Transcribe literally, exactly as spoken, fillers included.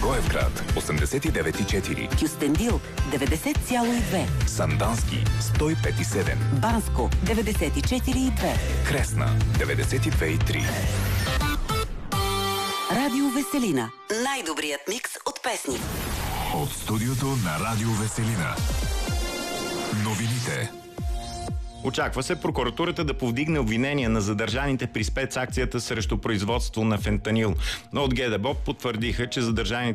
Благоевград осемдесет и девет и четири, Кюстендил деветдесет цяло и две, Сандански сто и пет и седем, Банско деветдесет и четири и две, Кресна деветдесет и две и три. Радио Веселина. Най-добрият микс от песни. От студиото на Радио Веселина. Новините. Очаква се прокуратурата да повдигне обвинения на задържаните при спецакцията срещу производство на фентанил. Но от ГДБОП потвърдиха, че задържаните